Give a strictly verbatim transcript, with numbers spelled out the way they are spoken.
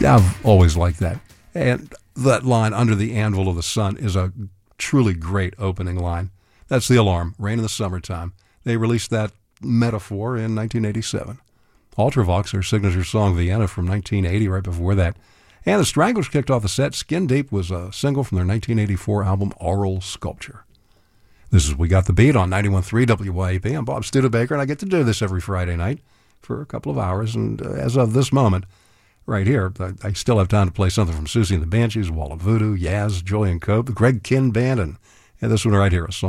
I've always liked that. And that line, Under the Anvil of the Sun, is a truly great opening line. That's The Alarm, Rain in the Summertime. They released that metaphor in nineteen eighty-seven. Ultravox, their signature song, Vienna, from nineteen eighty, right before that. And the Stranglers kicked off the set. Skin Deep was a single from their nineteen eighty-four album, Aural Sculpture. This is We Got the Beat on ninety-one point three W Y A P. I'm Bob Studebaker, and I get to do this every Friday night for a couple of hours. And uh, as of this moment, right here, I, I still have time to play something from Susie and the Banshees, Wall of Voodoo, Yaz, Joy and Cope, the Greg Kinn Band, and, and this one right here, a song